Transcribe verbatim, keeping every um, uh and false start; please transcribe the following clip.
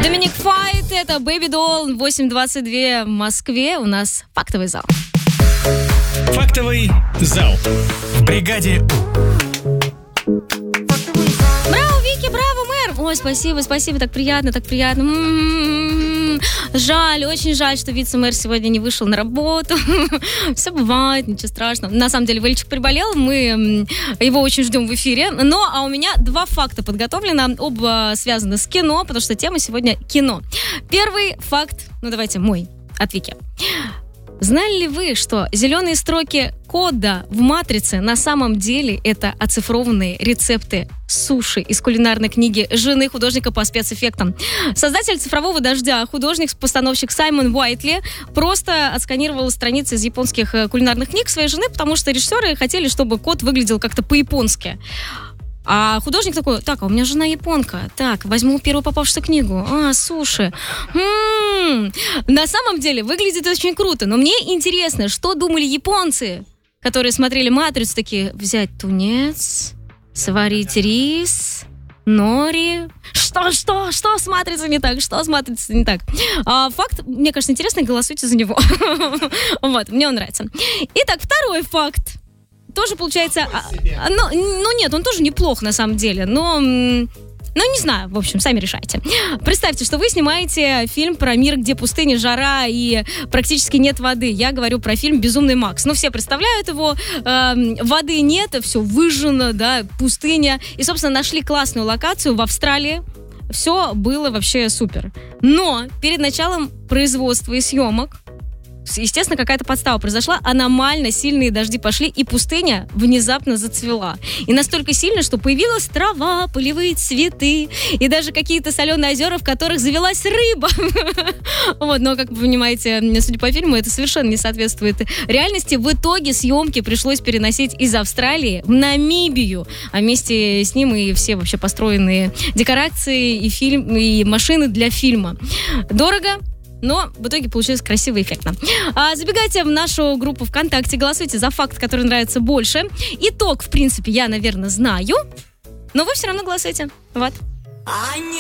Доминик Файт, это Baby Doll, восемь двадцать два в Москве. У нас фактовый зал. Фактовый зал в бригаде У. Браво, Вики, браво, мэр! Ой, спасибо, спасибо, так приятно, так приятно. М-м-м. Жаль, очень жаль, что вице-мэр сегодня не вышел на работу. Все бывает, ничего страшного. На самом деле, Вэльчик приболел, мы его очень ждем в эфире. Но, а у меня два факта подготовлено, оба связаны с кино, потому что тема сегодня кино. Первый факт, ну давайте мой, от Вики. Знали ли вы, что зеленые строки кода в «Матрице» на самом деле это оцифрованные рецепты суши из кулинарной книги жены художника по спецэффектам? Создатель «Цифрового дождя», художник-постановщик Саймон Уайтли просто отсканировал страницы из японских кулинарных книг своей жены, потому что режиссеры хотели, чтобы код выглядел как-то по-японски. А художник такой: так, а у меня жена японка. Так, возьму первую попавшуюся книгу. А, суши. М-м-м. На самом деле выглядит очень круто. Но мне интересно, что думали японцы, которые смотрели «Матрицу», такие: взять тунец, сварить рис, нори. Что, что, что с «Матрицей» не так? Что с «Матрицей» не так? А, факт, мне кажется, интересный, голосуйте за него. Вот, мне он нравится. Итак, второй факт. Тоже получается... А, ну, ну нет, он тоже неплох на самом деле, но... Ну, не знаю, в общем, сами решайте. Представьте, что вы снимаете фильм про мир, где пустыня, жара и практически нет воды. Я говорю про фильм «Безумный Макс». Ну, все представляют его. Э, воды нет, все выжжено, да, пустыня. И, собственно, нашли классную локацию в Австралии. Все было вообще супер. Но перед началом производства и съемок, естественно, какая-то подстава произошла, аномально сильные дожди пошли, и пустыня внезапно зацвела. И настолько сильно, что появилась трава, полевые цветы, и даже какие-то соленые озера, в которых завелась рыба. Вот, но, как вы понимаете, судя по фильму, это совершенно не соответствует реальности. В итоге съемки пришлось переносить из Австралии в Намибию, а вместе с ним и все вообще построенные декорации и фильм, и машины для фильма. Дорого, но в итоге получилось красиво и эффектно. А, забегайте в нашу группу ВКонтакте, голосуйте за факт, который нравится больше. Итог, в принципе, я, наверное, знаю, но вы все равно голосуйте. Вот.